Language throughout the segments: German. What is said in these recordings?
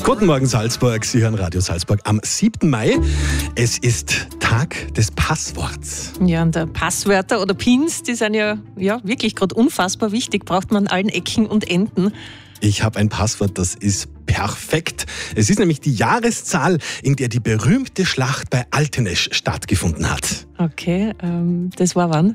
Guten Morgen Salzburg, Sie hören Radio Salzburg am 7. Mai. Es ist Tag des Passworts. Ja, und Passwörter oder Pins, die sind ja wirklich gerade unfassbar wichtig, braucht man an allen Ecken und Enden. Ich habe ein Passwort, das ist perfekt. Es ist nämlich die Jahreszahl, in der die berühmte Schlacht bei Altenesch stattgefunden hat. Okay, das war wann?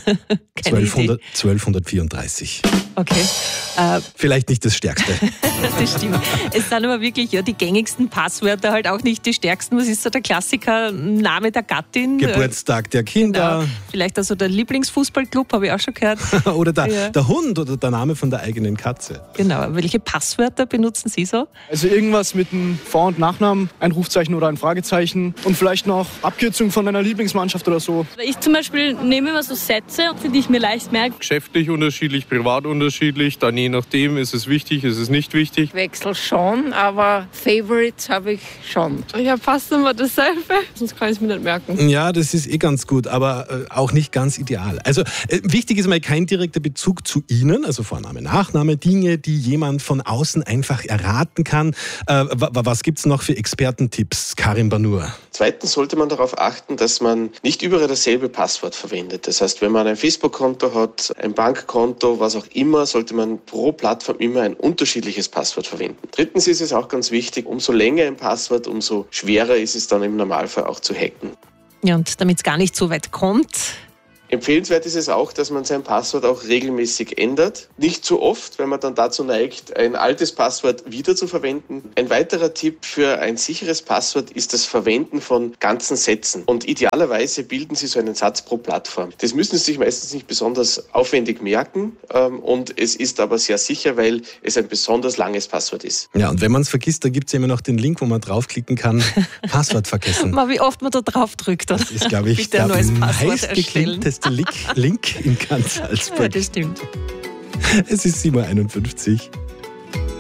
1234. Okay. Vielleicht nicht das Stärkste. Das stimmt. Es sind aber wirklich die gängigsten Passwörter, halt auch nicht die stärksten. Was ist so der Klassiker? Name der Gattin? Geburtstag der Kinder. Genau. Vielleicht also der Lieblingsfußballclub, habe ich auch schon gehört. Oder der Hund oder der Name von der eigenen Katze. Genau. Welche Passwörter benutzen Sie so? Also irgendwas mit einem Vor- und Nachnamen, ein Rufzeichen oder ein Fragezeichen und vielleicht noch Abkürzung von einer Lieblingsmannschaft oder so. Ich zum Beispiel nehme immer so Sätze, die ich mir leicht merke. Geschäftlich unterschiedlich, privat unterschiedlich. Dann je nachdem, ist es wichtig, ist es nicht wichtig. Wechsel schon, aber Favorites habe ich schon. Ich habe fast immer dasselbe, sonst kann ich es mir nicht merken. Ja, das ist ganz gut, aber auch nicht ganz ideal. Also wichtig ist mal kein direkter Bezug zu Ihnen, also Vorname, Nachname, Dinge, die jemand von außen einfach erraten kann. Was gibt es noch für Expertentipps, Karim Banur? Zweitens sollte man darauf achten, dass man nicht überall dasselbe Passwort verwendet. Das heißt, wenn man ein Facebook-Konto hat, ein Bankkonto, was auch immer, sollte man pro Plattform immer ein unterschiedliches Passwort verwenden. Drittens ist es auch ganz wichtig, umso länger ein Passwort, umso schwerer ist es dann im Normalfall auch zu hacken. Ja, und damit es gar nicht so weit kommt. Empfehlenswert ist es auch, dass man sein Passwort auch regelmäßig ändert. Nicht zu oft, weil man dann dazu neigt, ein altes Passwort wieder zu verwenden. Ein weiterer Tipp für ein sicheres Passwort ist das Verwenden von ganzen Sätzen. Und idealerweise bilden Sie so einen Satz pro Plattform. Das müssen Sie sich meistens nicht besonders aufwendig merken. Und es ist aber sehr sicher, weil es ein besonders langes Passwort ist. Ja, und wenn man es vergisst, da gibt es ja immer noch den Link, wo man draufklicken kann. Passwort vergessen. Mal, wie oft man da drauf drückt. Das ist, glaube ich, der meistgeklickteste Link in ganz Salzburg. Ja, das stimmt. Es ist 7:51 Uhr.